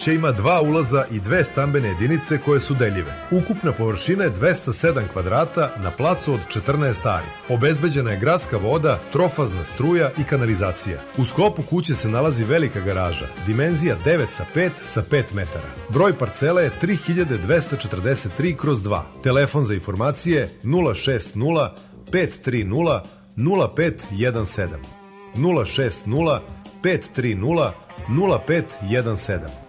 Kuća ima 2 ulaza i 2 stambene jedinice koje su deljive. Ukupna površina je 207 kvadrata na placu od 14 ari. Obezbeđena je gradska voda, trofazna struja i kanalizacija. U sklopu kuće se nalazi velika garaža, dimenzija 9x5 sa 5 metara. Broj parcele je 3243/2. Telefon za informacije 060 530 0517. 060 530 0517.